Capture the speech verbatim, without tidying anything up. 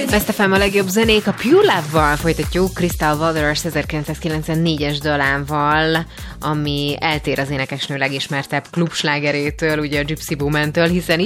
Best ef em a legjobb zenék, a Pure Love-val folytatjuk Crystal Waters ezerkilencszázkilencvennégyes dalával, ami eltér az énekesnő legismertebb klubslágerétől, ugye a Gypsy Woman-től, hiszen